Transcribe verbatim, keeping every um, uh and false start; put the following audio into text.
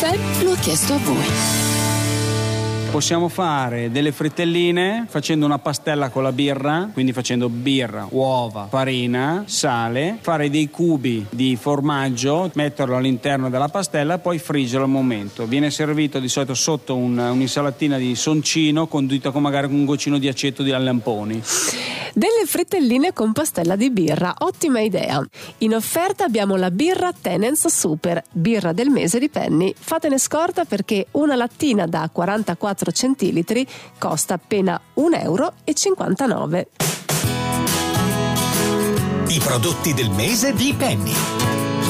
Caffè lo ha chiesto a voi. Possiamo fare delle frittelline facendo una pastella con la birra, quindi facendo birra, uova, farina, sale, fare dei cubi di formaggio, metterlo all'interno della pastella e poi friggerlo al momento. Viene servito di solito sotto un, un'insalatina di soncino condita con magari un goccino di aceto di lamponi. Delle frittelline con pastella di birra, ottima idea. In offerta abbiamo la birra Tenens Super, birra del mese di Penny. Fatene scorta perché una lattina da quarantaquattro centilitri costa appena un euro e cinquantanove. I prodotti del mese di Penny.